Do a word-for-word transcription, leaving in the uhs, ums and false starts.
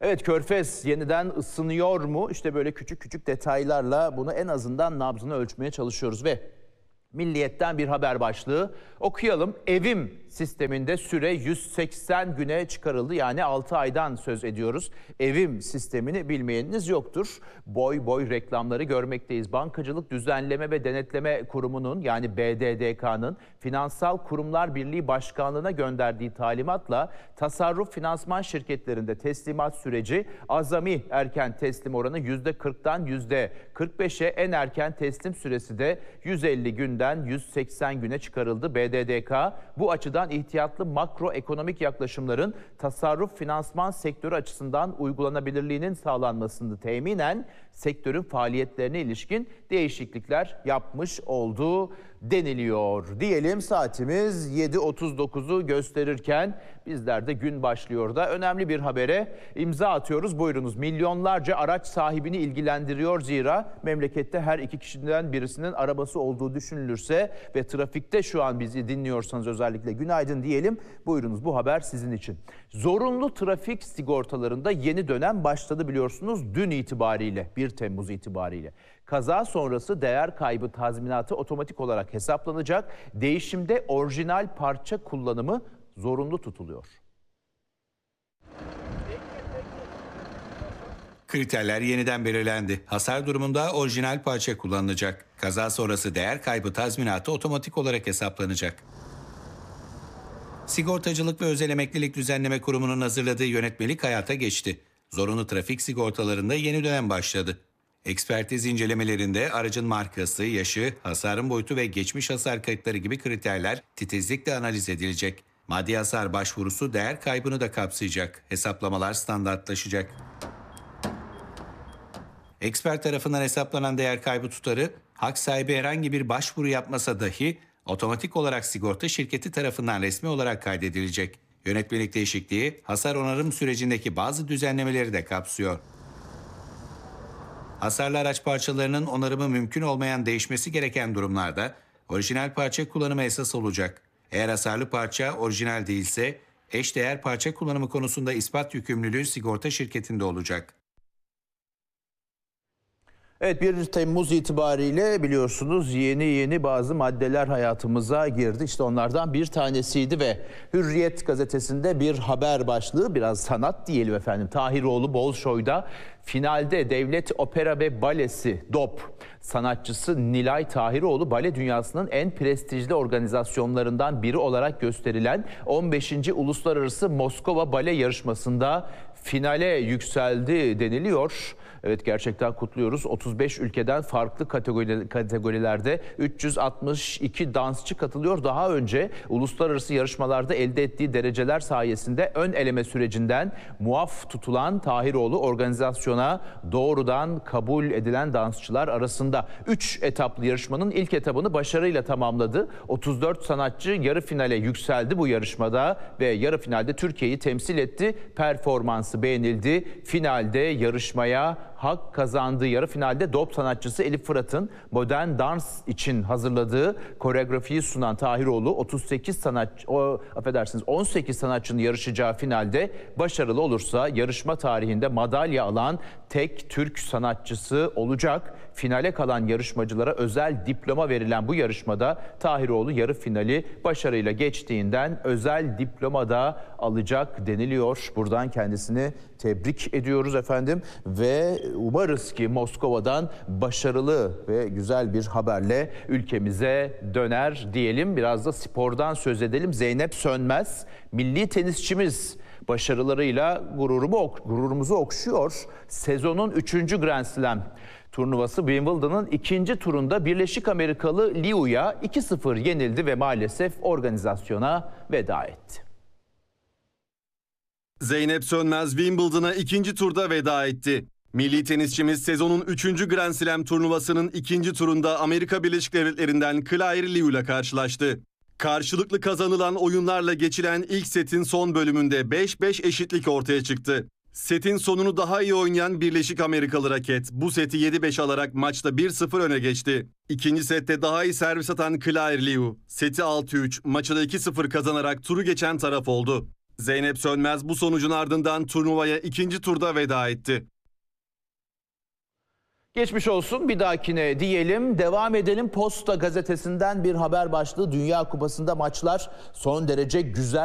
Evet, Körfez yeniden ısınıyor mu? İşte böyle küçük küçük detaylarla bunu en azından nabzını ölçmeye çalışıyoruz ve Milliyet'ten bir haber başlığı okuyalım. Evim sisteminde süre yüz seksen güne çıkarıldı. Yani altı aydan söz ediyoruz. Evim sistemini bilmeyeniniz yoktur. Boy boy reklamları görmekteyiz. Bankacılık Düzenleme ve Denetleme Kurumu'nun yani B D D K'nın Finansal Kurumlar Birliği Başkanlığı'na gönderdiği talimatla tasarruf finansman şirketlerinde teslimat süreci azami erken teslim oranı yüzde kırktan yüzde kırk beşe, en erken teslim süresi de yüz elli günden yüz seksen güne çıkarıldı. B D D K bu açıdan ihtiyatlı makroekonomik yaklaşımların tasarruf finansman sektörü açısından uygulanabilirliğinin sağlanmasını teminen sektörün faaliyetlerine ilişkin değişiklikler yapmış olduğu deniliyor. Diyelim, saatimiz yedi otuz dokuzu gösterirken bizler de gün başlıyor da önemli bir habere imza atıyoruz. Buyurunuz. Milyonlarca araç sahibini ilgilendiriyor, zira memlekette her iki kişiden birisinin arabası olduğu düşünülürse ve trafikte şu an bizi dinliyorsanız özellikle günaydın diyelim. Buyurunuz, bu haber sizin için. Zorunlu trafik sigortalarında yeni dönem başladı biliyorsunuz dün itibariyle, bir Temmuz itibariyle. Kaza sonrası değer kaybı tazminatı otomatik olarak hesaplanacak. Değişimde orijinal parça kullanımı zorunlu tutuluyor. Kriterler yeniden belirlendi. Hasar durumunda orijinal parça kullanılacak. Kaza sonrası değer kaybı tazminatı otomatik olarak hesaplanacak. Sigortacılık ve Özel Emeklilik Düzenleme Kurumu'nun hazırladığı yönetmelik hayata geçti. Zorunlu trafik sigortalarında yeni dönem başladı. Ekspertiz incelemelerinde aracın markası, yaşı, hasarın boyutu ve geçmiş hasar kayıtları gibi kriterler titizlikle analiz edilecek. Maddi hasar başvurusu değer kaybını da kapsayacak. Hesaplamalar standartlaşacak. Expert tarafından hesaplanan değer kaybı tutarı, hak sahibi herhangi bir başvuru yapmasa dahi otomatik olarak sigorta şirketi tarafından resmi olarak kaydedilecek. Yönetmelik değişikliği, hasar onarım sürecindeki bazı düzenlemeleri de kapsıyor. Hasarlı araç parçalarının onarımı mümkün olmayan, değişmesi gereken durumlarda orijinal parça kullanımı esas olacak. Eğer hasarlı parça orijinal değilse, eşdeğer parça kullanımı konusunda ispat yükümlülüğü sigorta şirketinde olacak. Evet, bir Temmuz itibariyle biliyorsunuz yeni yeni bazı maddeler hayatımıza girdi. İşte onlardan bir tanesiydi ve Hürriyet gazetesinde bir haber başlığı, biraz sanat diyelim efendim. Tahiroğlu Bolşoy'da finalde Devlet Opera ve Balesi D O P sanatçısı Nilay Tahiroğlu, bale dünyasının en prestijli organizasyonlarından biri olarak gösterilen on beşinci Uluslararası Moskova Bale Yarışması'nda finale yükseldi deniliyor. Evet, gerçekten kutluyoruz. otuz beş ülkeden farklı kategori, kategorilerde üç yüz altmış iki dansçı katılıyor. Daha önce uluslararası yarışmalarda elde ettiği dereceler sayesinde ön eleme sürecinden muaf tutulan Tahiroğlu organizasyona doğrudan kabul edilen dansçılar arasında. üç etaplı yarışmanın ilk etabını başarıyla tamamladı. otuz dört sanatçı yarı finale yükseldi bu yarışmada ve yarı finalde Türkiye'yi temsil etti. Performansı beğenildi. Finalde yarışmaya hak kazandığı yarı finalde D O P sanatçısı Elif Fırat'ın modern dans için hazırladığı koreografiyi sunan Tahiroğlu otuz sekiz sanatçı, o, affedersiniz on sekiz sanatçının yarışacağı finalde başarılı olursa yarışma tarihinde madalya alan tek Türk sanatçısı olacak. Finale kalan yarışmacılara özel diploma verilen bu yarışmada Tahiroğlu yarı finali başarıyla geçtiğinden özel diploma da alacak deniliyor. Buradan kendisini tebrik ediyoruz efendim ve umarız ki Moskova'dan başarılı ve güzel bir haberle ülkemize döner diyelim. Biraz da spordan söz edelim. Zeynep Sönmez, milli tenisçimiz, başarılarıyla gururumu, gururumuzu okşuyor. Sezonun üçüncü Grand Slam turnuvası Wimbledon'ın ikinci turunda Birleşik Amerikalı Liu'ya iki sıfır yenildi ve maalesef organizasyona veda etti. Zeynep Sönmez Wimbledon'a ikinci turda veda etti. Milli tenisçimiz sezonun üçüncü Grand Slam turnuvasının ikinci turunda Amerika Birleşik Devletleri'nden Claire Liu ile karşılaştı. Karşılıklı kazanılan oyunlarla geçilen ilk setin son bölümünde beş beş eşitlik ortaya çıktı. Setin sonunu daha iyi oynayan Birleşik Amerikalı raket bu seti yedi beş alarak maçta bir sıfır öne geçti. İkinci sette daha iyi servis atan Claire Liu seti altı üç, maçı da iki sıfır kazanarak turu geçen taraf oldu. Zeynep Sönmez bu sonucun ardından turnuvaya ikinci turda veda etti. Geçmiş olsun, bir dahakine diyelim. Devam edelim. Posta gazetesinden bir haber başlığı. Dünya Kupası'nda maçlar son derece güzel.